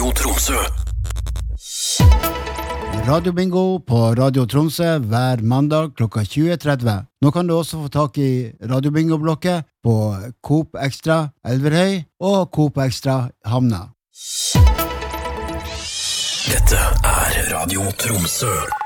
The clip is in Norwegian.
Radio Tromsø. Radio Bingo på Radio Tromsø hver mandag klokka 20:30. Nå kan du også få tak i Radio Bingo-blokket på Coop Extra Elverhøy og Coop Extra Hamna. Dette Radio Tromsø.